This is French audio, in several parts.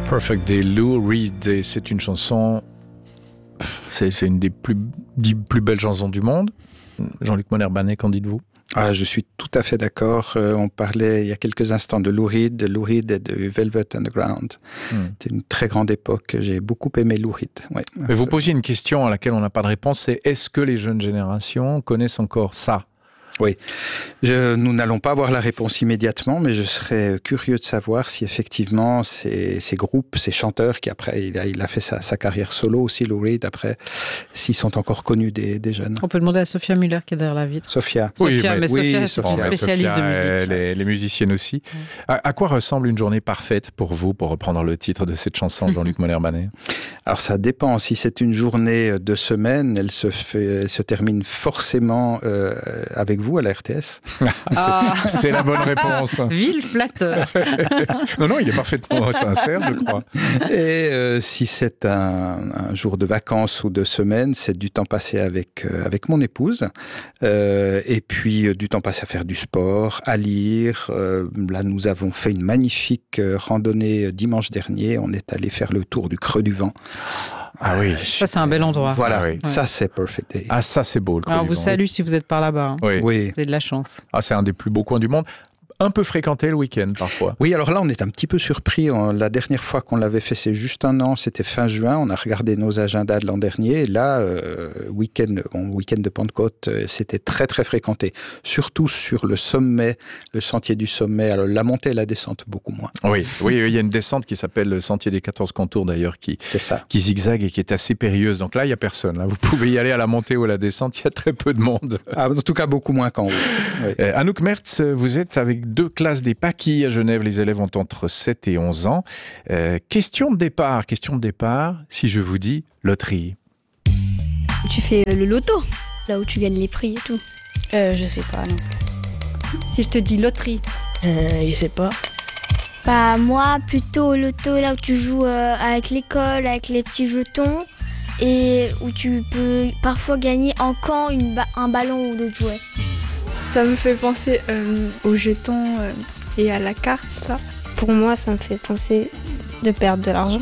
Perfect Day, Lou Reed, et c'est une chanson, c'est une des plus belles chansons du monde. Jean-Luc Monnerbanet, qu'en dites-vous? Je suis tout à fait d'accord. On parlait il y a quelques instants de Lou Reed et de Velvet Underground. C'était une très grande époque. J'ai beaucoup aimé Lou Reed. Ouais. Mais vous posiez une question à laquelle on n'a pas de réponse, c'est est-ce que les jeunes générations connaissent encore ça? Oui, nous n'allons pas avoir la réponse immédiatement, mais je serais curieux de savoir si effectivement ces groupes, ces chanteurs qui après il a fait sa carrière solo aussi, Lou Reed, après, s'ils sont encore connus des jeunes. On peut demander à Sophia Muller qui est derrière la vitre. Sophia, Sophia, c'est une spécialiste de musique. Les musiciennes aussi. À quoi ressemble une journée parfaite pour vous, pour reprendre le titre de cette chanson, Jean-Luc Monnerbanet? Alors ça dépend. Si c'est une journée de semaine, elle se termine forcément avec vous à la RTS. C'est la bonne réponse. Vil flatteur. Non, il est parfaitement sincère, je crois. Et si c'est un jour de vacances ou de semaine, c'est du temps passé avec mon épouse. Et puis du temps passé à faire du sport, à lire. Là, nous avons fait une magnifique randonnée dimanche dernier. On est allé faire le tour du Creux du Vent. Ah oui. Ça, c'est un bel endroit. Voilà, oui. Ça, c'est Perfect Day. Ah, ça, c'est beau. Alors, vous salue si vous êtes par là-bas. Hein. Oui. Oui. Vous avez de la chance. Ah, c'est un des plus beaux coins du monde. Un peu fréquenté le week-end, parfois. Oui, alors là, on est un petit peu surpris. La dernière fois qu'on l'avait fait, c'est juste un an, c'était fin juin. On a regardé nos agendas de l'an dernier. Et là, week-end de Pentecôte, c'était très, très fréquenté. Surtout sur le sommet, le sentier du sommet. Alors, la montée et la descente, beaucoup moins. Oui, il y a une descente qui s'appelle le sentier des 14 contours, d'ailleurs, qui zigzague et qui est assez périlleuse. Donc là, il n'y a personne. Là. Vous pouvez y aller à la montée ou à la descente. Il y a très peu de monde. En tout cas, beaucoup moins qu'en haut. Oui. Anouk Mertz, vous êtes avec 2 classes des Paquis à Genève. Les élèves ont entre 7 et 11 ans. Question de départ, si je vous dis loterie. Tu fais le loto, là où tu gagnes les prix et tout. Je sais pas non plus. Si je te dis loterie. Je sais pas. Bah moi plutôt loto, là où tu joues avec l'école, avec les petits jetons et où tu peux parfois gagner encore un ballon ou d'autres jouets. Ça me fait penser aux jetons et à la carte, là. Pour moi, ça me fait penser de perdre de l'argent.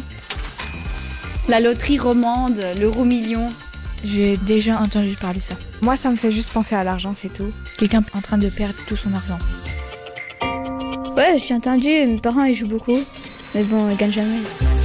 La loterie romande, l'euro-million. J'ai déjà entendu parler de ça. Moi, ça me fait juste penser à l'argent, c'est tout. Quelqu'un en train de perdre tout son argent. Ouais, j'ai entendu, mes parents ils jouent beaucoup, mais bon, ils gagnent jamais.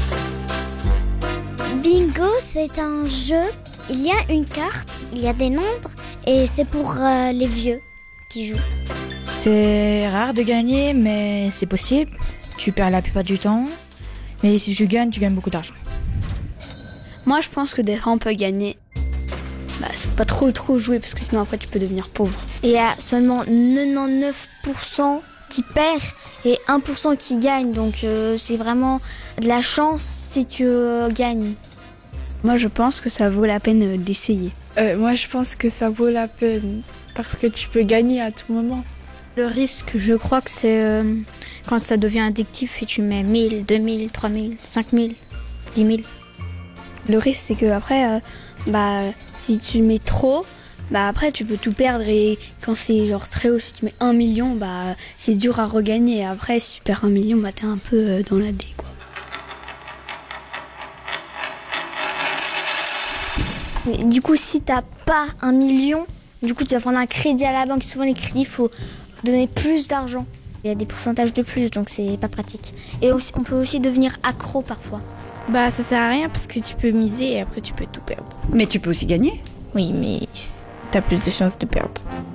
Bingo, c'est un jeu. Il y a une carte, il y a des nombres, et c'est pour les vieux qui jouent. C'est rare de gagner, mais c'est possible. Tu perds la plupart du temps. Mais si tu gagnes beaucoup d'argent. Moi, je pense que des fois, on peut gagner. Faut pas trop jouer, parce que sinon, après, tu peux devenir pauvre. Et il y a seulement 99% qui perd et 1% qui gagne. Donc, c'est vraiment de la chance si tu gagnes. Moi, je pense que ça vaut la peine d'essayer. Moi, je pense que ça vaut la peine, parce que tu peux gagner à tout moment. Le risque, je crois que c'est quand ça devient addictif et tu mets 1000, 2000, 3000, 5000, 10 000. Le risque, c'est que après, si tu mets trop, après tu peux tout perdre, et quand c'est genre très haut, si tu mets 1 million, c'est dur à regagner. Après, si tu perds 1 million, t'es un peu dans la dé, quoi. Mais du coup, si t'as pas 1 million, du coup tu vas prendre un crédit à la banque. Souvent les crédits, il faut donner plus d'argent. Il y a des pourcentages de plus, donc c'est pas pratique. Et aussi, on peut aussi devenir accro parfois. Ça sert à rien parce que tu peux miser et après tu peux tout perdre. Mais tu peux aussi gagner. Oui, mais t'as plus de chances de perdre.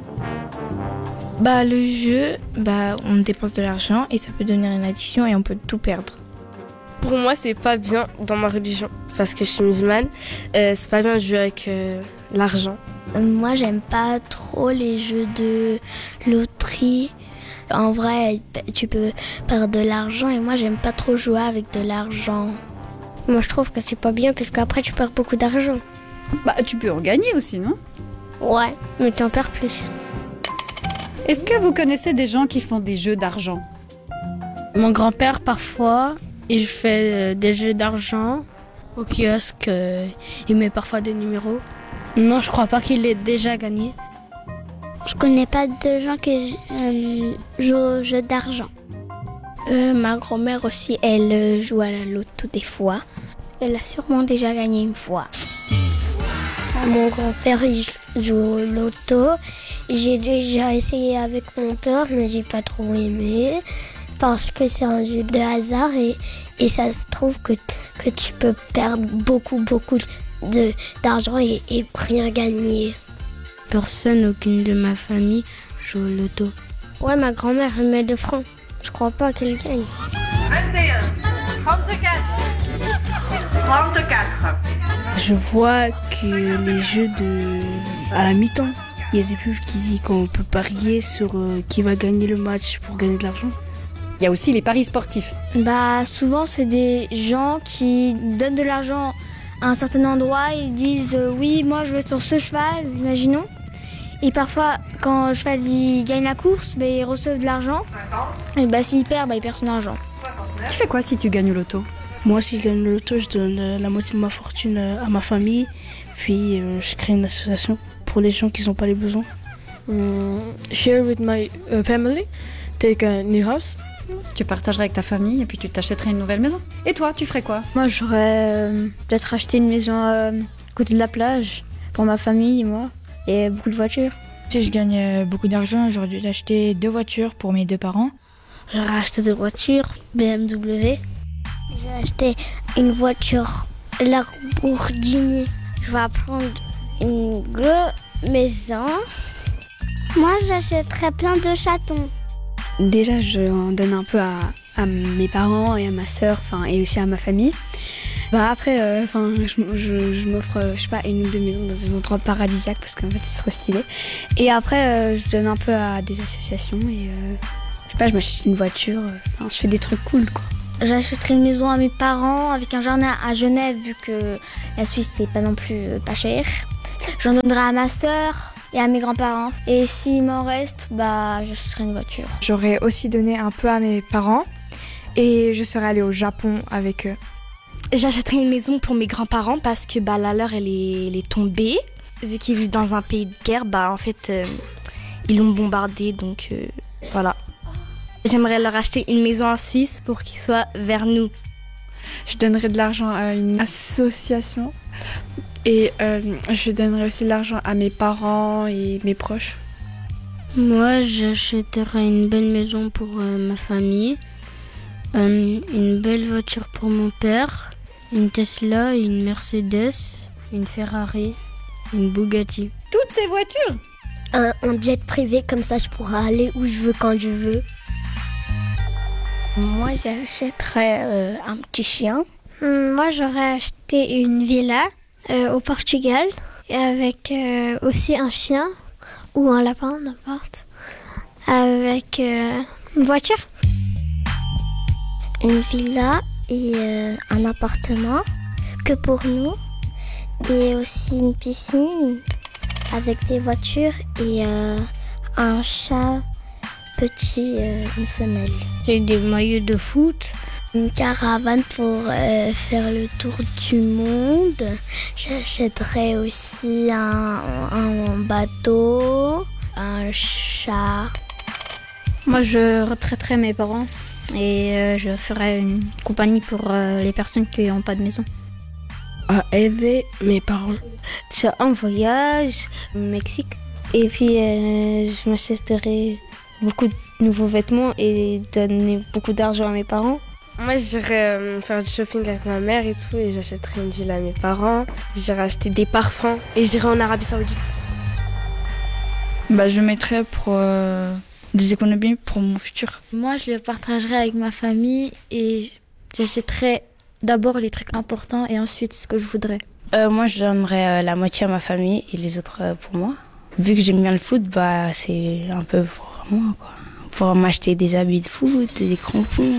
Le jeu, on dépense de l'argent et ça peut devenir une addiction et on peut tout perdre. Pour moi, c'est pas bien dans ma religion parce que je suis musulmane. C'est pas bien de jouer avec l'argent. Moi, j'aime pas trop les jeux de loterie. En vrai, tu peux perdre de l'argent et moi, j'aime pas trop jouer avec de l'argent. Moi, je trouve que c'est pas bien parce qu'après, tu perds beaucoup d'argent. Tu peux en gagner aussi, non? Ouais, mais tu en perds plus. Est-ce que vous connaissez des gens qui font des jeux d'argent? Mon grand-père, parfois, il fait des jeux d'argent au kiosque. Il met parfois des numéros. Non, je crois pas qu'il ait déjà gagné. Je connais pas de gens qui jouent aux jeux d'argent. Ma grand-mère aussi, elle joue à la loto des fois. Elle a sûrement déjà gagné une fois. Mon grand-père, il joue au loto. J'ai déjà essayé avec mon père, mais j'ai pas trop aimé. Parce que c'est un jeu de hasard et ça se trouve que tu peux perdre beaucoup d'argent et rien gagner. Personne, aucune de ma famille joue au loto. Ouais, ma grand-mère, elle met 2 francs. Je crois pas qu'elle gagne. 21, 34, 34. Je vois que les jeux à la mi-temps, il y a des pubs qui disent qu'on peut parier sur qui va gagner le match pour gagner de l'argent. Il y a aussi les paris sportifs. Souvent, c'est des gens qui donnent de l'argent à un certain endroit. Ils disent oui, moi je vais sur ce cheval, imaginons. Et parfois, quand le cheval il gagne la course, ils reçoivent de l'argent. Et s'il perd, il perd son argent. Tu fais quoi si tu gagnes au loto ? Moi, si je gagne le loto, je donne la moitié de ma fortune à ma famille. Puis, je crée une association pour les gens qui n'ont pas les besoins. Share with my family, take a new house. Tu partagerais avec ta famille et puis tu t'achèterais une nouvelle maison. Et toi, tu ferais quoi ? Moi, j'aurais peut-être acheté une maison à côté de la plage pour ma famille et moi, et beaucoup de voitures. Si je gagne beaucoup d'argent, j'aurais dû acheter 2 voitures pour mes 2 parents. J'aurais acheté 2 voitures BMW. J'ai acheté une voiture Lamborghini. Je vais prendre une grosse maison. Moi, j'achèterais plein de chatons. Déjà, je en donne un peu à mes parents et à ma sœur, et aussi à ma famille. Après, je m'offre, une ou 2 maisons dans des endroits paradisiaques parce qu'en fait, c'est trop stylé. Et après, je donne un peu à des associations et je m'achète une voiture. Je fais des trucs cool, quoi. J'achèterai une maison à mes parents avec un jardin à Genève vu que la Suisse, c'est pas non plus pas cher. J'en donnerai à ma sœur et à mes grands-parents. Et s'il m'en reste, j'achèterai une voiture. J'aurais aussi donné un peu à mes parents et je serais allée au Japon avec eux. J'achèterais une maison pour mes grands-parents parce que la leur, elle est tombée. Vu qu'ils vivent dans un pays de guerre, ils l'ont bombardée, donc voilà. J'aimerais leur acheter une maison en Suisse pour qu'ils soient vers nous. Je donnerais de l'argent à une association et je donnerais aussi de l'argent à mes parents et mes proches. Moi, j'achèterais une belle maison pour ma famille, une belle voiture pour mon père, une Tesla, une Mercedes, une Ferrari, une Bugatti. Toutes ces voitures ? Un jet privé, comme ça je pourrais aller où je veux quand je veux. Moi, j'achèterais un petit chien. Moi, j'aurais acheté une villa au Portugal avec aussi un chien ou un lapin, n'importe, avec une voiture. Une villa et un appartement que pour nous et aussi une piscine avec des voitures et un chat petit, une femelle. J'ai des maillots de foot. Une caravane pour faire le tour du monde. J'achèterais aussi un bateau, un chat. Moi, je retraiterais mes parents et je ferais une compagnie pour les personnes qui n'ont pas de maison. À aider mes parents. Déjà un voyage au Mexique et puis je m'achèterais beaucoup de nouveaux vêtements et donner beaucoup d'argent à mes parents. Moi, j'irais faire du shopping avec ma mère et tout et j'achèterais une villa à mes parents. J'irais acheter des parfums et j'irais en Arabie Saoudite. Je mettrais pour des économies pour mon futur. Moi, je le partagerais avec ma famille et j'achèterais d'abord les trucs importants et ensuite ce que je voudrais. Moi, je donnerais la moitié à ma famille et les autres pour moi. Vu que j'aime bien le foot, c'est un peu pour moi, quoi. Pour m'acheter des habits de foot, des crampons.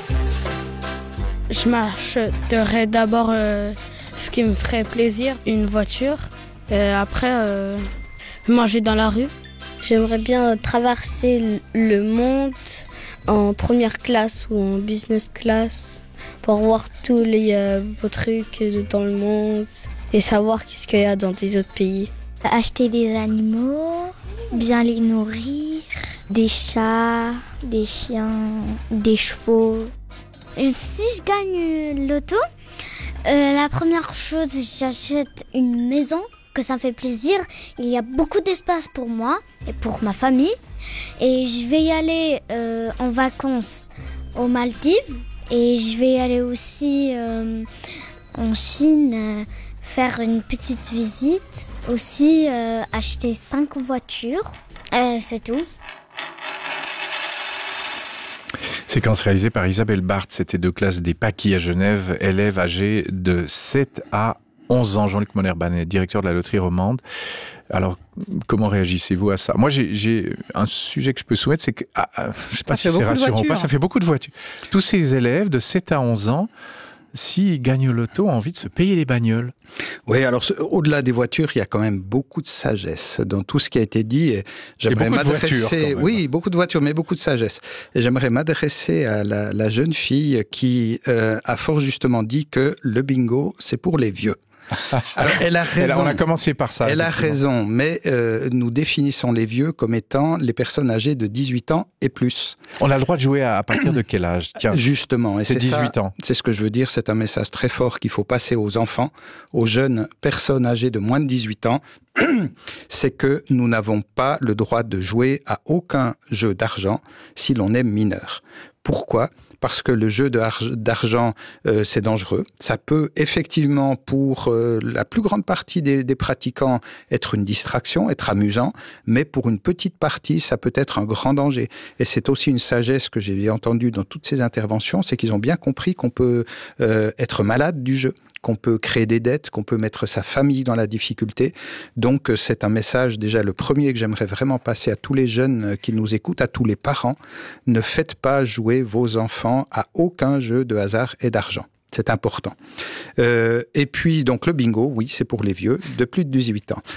Je m'achèterais d'abord ce qui me ferait plaisir, une voiture. Après, manger dans la rue. J'aimerais bien traverser le monde en première classe ou en business class pour voir tous les beaux trucs dans le monde et savoir qu'est-ce qu'il y a dans des autres pays. Acheter des animaux, bien les nourrir. Des chats, des chiens, des chevaux. Si je gagne l'auto, la première chose, j'achète une maison, que ça me fait plaisir. Il y a beaucoup d'espace pour moi et pour ma famille. Et je vais y aller en vacances aux Maldives. Et je vais aller aussi en Chine faire une petite visite. Aussi acheter 5 voitures. C'est tout. Séquence réalisée par Isabelle Barthes. C'était 2 classes des Paquis à Genève, élèves âgés de 7 à 11 ans. Jean-Luc Moner-Banet, directeur de la loterie romande. Alors, comment réagissez-vous à ça ? Moi, j'ai un sujet que je peux soumettre, c'est que, je ne sais pas si c'est rassurant ou pas, ça fait beaucoup de voitures. Tous ces élèves de 7 à 11 ans, s'ils gagnent au loto, ont envie de se payer des bagnoles. Oui, alors au-delà des voitures, il y a quand même beaucoup de sagesse dans tout ce qui a été dit. Et j'aimerais m'adresser, oui, beaucoup de voitures, mais beaucoup de sagesse. Et j'aimerais m'adresser à la jeune fille qui a fort justement dit que le bingo, c'est pour les vieux. Alors, elle a raison. On a commencé par ça. Elle a raison, mais nous définissons les vieux comme étant les personnes âgées de 18 ans et plus. On a le droit de jouer à partir de quel âge ? Tiens, justement, et c'est 18 ça, ans. C'est ce que je veux dire, c'est un message très fort qu'il faut passer aux enfants, aux jeunes personnes âgées de moins de 18 ans. C'est que nous n'avons pas le droit de jouer à aucun jeu d'argent si l'on est mineur. Pourquoi ? Parce que le jeu d'argent, c'est dangereux. Ça peut effectivement, pour la plus grande partie des pratiquants, être une distraction, être amusant, mais pour une petite partie, ça peut être un grand danger. Et c'est aussi une sagesse que j'ai entendue dans toutes ces interventions, c'est qu'ils ont bien compris qu'on peut être malade du jeu, qu'on peut créer des dettes, qu'on peut mettre sa famille dans la difficulté. Donc, c'est un message, déjà le premier que j'aimerais vraiment passer à tous les jeunes qui nous écoutent, à tous les parents. Ne faites pas jouer vos enfants à aucun jeu de hasard et d'argent. C'est important. Et puis, donc, le bingo, oui, c'est pour les vieux, de plus de 18 ans.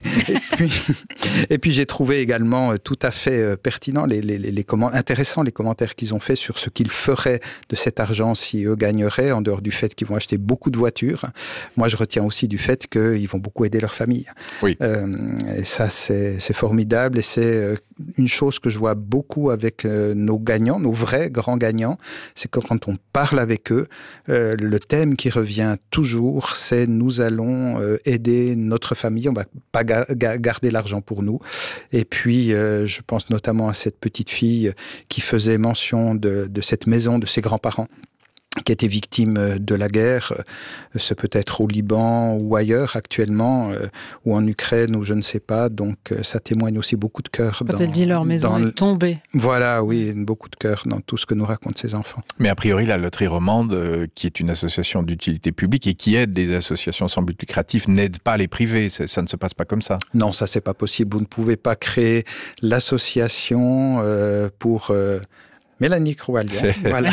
et puis, j'ai trouvé également tout à fait pertinent, intéressant les commentaires qu'ils ont fait sur ce qu'ils feraient de cet argent si eux gagneraient, en dehors du fait qu'ils vont acheter beaucoup de voitures. Moi, je retiens aussi du fait qu'ils vont beaucoup aider leur famille. Oui. Et ça, c'est formidable. Et c'est une chose que je vois beaucoup avec nos gagnants, nos vrais grands gagnants, c'est que quand on parle avec eux, le thème qui revient toujours, c'est nous allons aider notre famille, on ne va pas garder l'argent pour nous. Et puis, je pense notamment à cette petite fille qui faisait mention de cette maison de ses grands-parents, qui étaient victimes de la guerre, c'est peut-être au Liban ou ailleurs actuellement, ou en Ukraine, ou je ne sais pas. Donc ça témoigne aussi beaucoup de cœur. Quand elle dit leur maison est tombée. Voilà, oui, beaucoup de cœur dans tout ce que nous racontent ces enfants. Mais a priori, la Loterie Romande, qui est une association d'utilité publique et qui aide des associations sans but lucratif, n'aide pas les privés. Ça ne se passe pas comme ça. Non, ça c'est pas possible. Vous ne pouvez pas créer l'association pour... Mélanie Croualière. Voilà.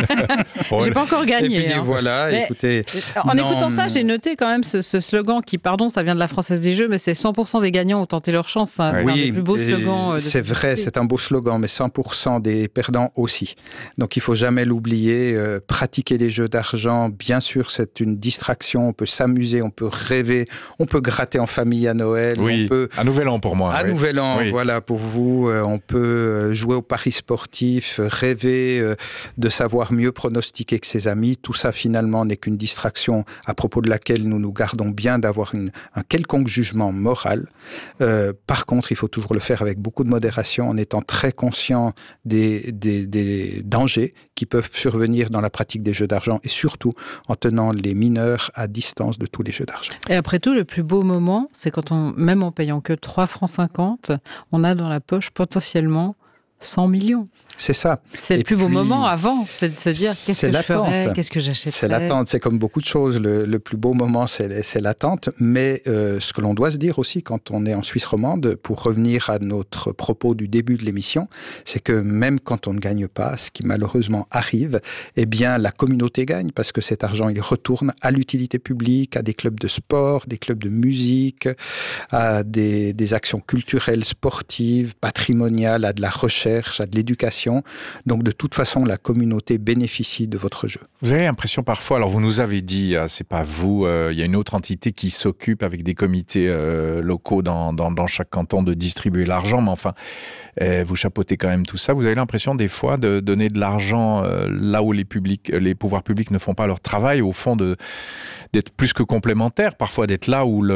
J'ai pas encore gagné. Et puis, voilà, mais écoutez. En écoutant ça, j'ai noté quand même ce slogan qui, pardon, ça vient de la Française des Jeux, mais c'est 100% des gagnants ont tenté leur chance. C'est un des plus beaux slogans. C'est vrai, c'est un beau slogan, mais 100% des perdants aussi. Donc il faut jamais l'oublier. Pratiquer les jeux d'argent, bien sûr, c'est une distraction. On peut s'amuser, on peut rêver, on peut gratter en famille à Noël. Oui, on peut... à Nouvel An pour moi. À Nouvel An, voilà, pour vous. On peut jouer au paris sportif, rêver de savoir mieux pronostiquer que ses amis. Tout ça, finalement, n'est qu'une distraction à propos de laquelle nous nous gardons bien d'avoir un quelconque jugement moral. Par contre, il faut toujours le faire avec beaucoup de modération, en étant très conscient des dangers qui peuvent survenir dans la pratique des jeux d'argent et surtout en tenant les mineurs à distance de tous les jeux d'argent. Et après tout, le plus beau moment, c'est quand même en payant que 3,50 €, on a dans la poche potentiellement 100 millions. C'est ça. C'est le plus beau moment avant, c'est de se dire qu'est-ce que je ferais, qu'est-ce que j'achèterais. C'est l'attente, c'est comme beaucoup de choses. Le plus beau moment, c'est l'attente. Mais ce que l'on doit se dire aussi quand on est en Suisse romande, pour revenir à notre propos du début de l'émission, c'est que même quand on ne gagne pas, ce qui malheureusement arrive, eh bien la communauté gagne parce que cet argent, il retourne à l'utilité publique, à des clubs de sport, des clubs de musique, à des actions culturelles, sportives, patrimoniales, à de la recherche, à de l'éducation. association. Donc de toute façon, la communauté bénéficie de votre jeu. Vous avez l'impression parfois, alors vous nous avez dit, c'est pas vous, il y a une autre entité qui s'occupe avec des comités locaux dans chaque canton de distribuer l'argent, mais enfin, vous chapeautez quand même tout ça. Vous avez l'impression des fois de donner de l'argent là où les pouvoirs publics ne font pas leur travail, au fond d'être plus que complémentaire, parfois d'être là où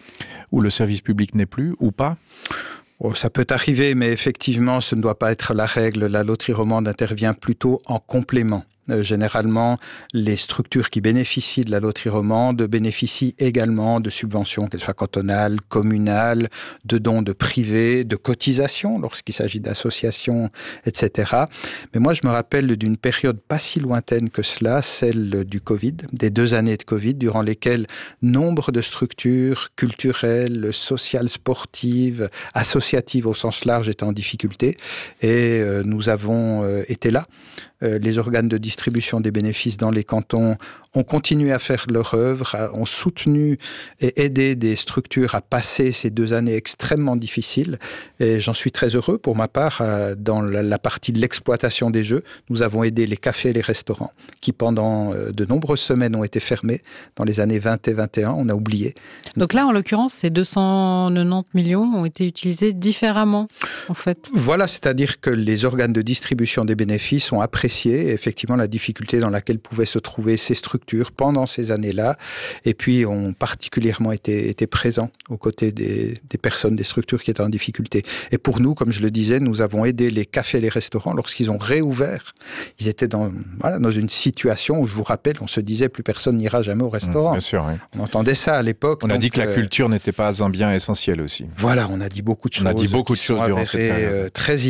le service public n'est plus, ou pas ? Oh, ça peut arriver, mais effectivement, ce ne doit pas être la règle. La loterie romande intervient plutôt en complément. Généralement, les structures qui bénéficient de la loterie romande bénéficient également de subventions, qu'elles soient cantonales, communales, de dons de privés, de cotisations lorsqu'il s'agit d'associations, etc. Mais moi, je me rappelle d'une période pas si lointaine que cela, celle du Covid, des 2 années de Covid, durant lesquelles nombre de structures culturelles, sociales, sportives, associatives au sens large étaient en difficulté. Et nous avons été là. Les organes de distribution des bénéfices dans les cantons ont continué à faire leur œuvre, ont soutenu et aidé des structures à passer ces 2 années extrêmement difficiles. Et j'en suis très heureux. Pour ma part, dans la partie de l'exploitation des jeux, nous avons aidé les cafés et les restaurants qui, pendant de nombreuses semaines, ont été fermés. Dans les années 20 et 21, on a oublié. Donc là, en l'occurrence, ces 290 millions ont été utilisés différemment, en fait. Voilà, c'est-à-dire que les organes de distribution des bénéfices ont apprécié effectivement la difficulté dans laquelle pouvaient se trouver ces structures pendant ces années-là, et puis ont particulièrement été présents aux côtés des personnes, des structures qui étaient en difficulté. Et pour nous, comme je le disais, nous avons aidé les cafés et les restaurants lorsqu'ils ont réouvert. Ils étaient dans une situation où, je vous rappelle, on se disait plus personne n'ira jamais au restaurant. Bien sûr, oui. On entendait ça à l'époque. On a dit que la culture n'était pas un bien essentiel aussi. Voilà, on a dit beaucoup de choses. Durant cette période. Très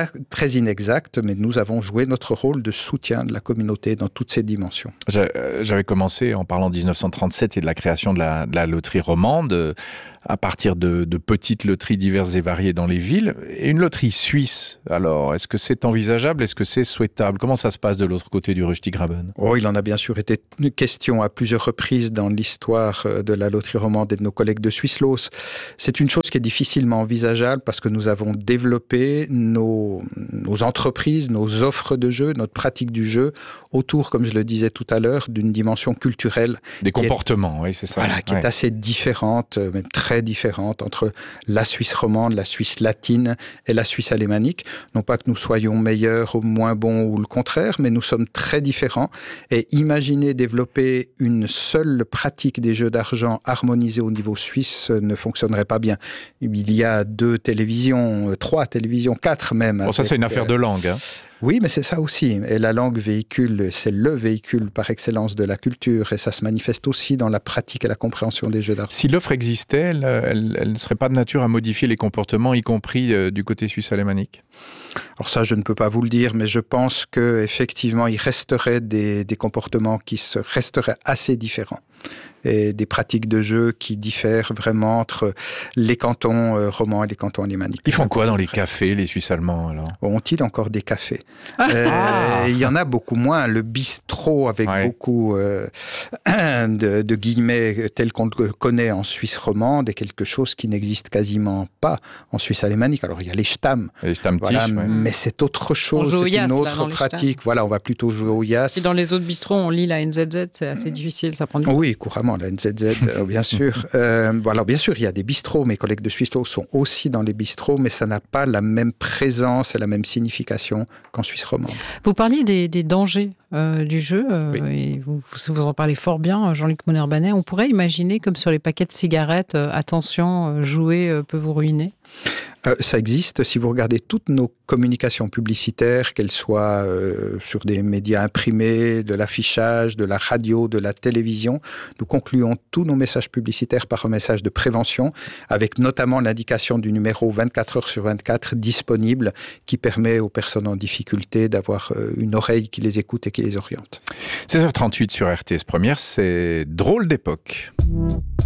inexactes, mais nous avons joué notre rôle de soutien de la communauté dans toutes ses dimensions. J'avais commencé en parlant de 1937 et de la création de la loterie romande, à partir de petites loteries diverses et variées dans les villes. Et une loterie suisse, alors, est-ce que c'est envisageable? Est-ce que c'est souhaitable? Comment ça se passe de l'autre côté du Röstigraben? Oh, il en a bien sûr été question à plusieurs reprises dans l'histoire de la loterie romande et de nos collègues de Swisslos. C'est une chose qui est difficilement envisageable parce que nous avons développé nos entreprises, nos offres de jeu, notre pratique du jeu autour, comme je le disais tout à l'heure, d'une dimension culturelle. Des comportements, oui, c'est ça. Voilà, qui est assez différente, même très différente entre la Suisse romande, la Suisse latine et la Suisse alémanique. Non pas que nous soyons meilleurs ou moins bons ou le contraire, mais nous sommes très différents. Et imaginer développer une seule pratique des jeux d'argent harmonisée au niveau suisse ne fonctionnerait pas bien. Il y a 2 télévisions, 3 télévisions, 4 même. Bon, ça c'est une affaire de langue, hein. Oui, mais c'est ça aussi. Et la langue c'est le véhicule par excellence de la culture. Et ça se manifeste aussi dans la pratique et la compréhension des jeux d'argent. Si l'offre existait, elle ne serait pas de nature à modifier les comportements, y compris du côté suisse alémanique? Alors ça, je ne peux pas vous le dire, mais je pense qu'effectivement, il resterait des comportements qui resteraient assez différents. Et des pratiques de jeu qui diffèrent vraiment entre les cantons romans et les cantons alémaniques. Ils font quoi dans les cafés, les Suisses allemands, alors? Ont-ils encore des cafés? Il y en a beaucoup moins. Le bistrot, avec beaucoup de guillemets, tel qu'on le connaît en Suisse romande, est quelque chose qui n'existe quasiment pas en Suisse alémanique. Alors, il y a les Stamm. Les Stammtisch, mais c'est autre chose, c'est une autre pratique. Voilà, on va plutôt jouer au Yas. Et dans les autres bistrots, on lit la NZZ, c'est assez difficile, ça prend du temps. Oui, couramment. La NZZ, bien sûr. Voilà, bien sûr, il y a des bistrots. Mes collègues de Swisslos sont aussi dans les bistrots, mais ça n'a pas la même présence et la même signification qu'en Suisse romande. Vous parliez des dangers du jeu, et vous en parlez fort bien, Jean-Luc Moner-Banet. On pourrait imaginer, comme sur les paquets de cigarettes, attention, jouer peut vous ruiner? Ça existe. Si vous regardez toutes nos communications publicitaires, qu'elles soient sur des médias imprimés, de l'affichage, de la radio, de la télévision, nous concluons tous nos messages publicitaires par un message de prévention, avec notamment l'indication du numéro 24 heures sur 24 disponible, qui permet aux personnes en difficulté d'avoir une oreille qui les écoute et qui les oriente. 16h38 sur RTS Première, c'est Drôle d'époque.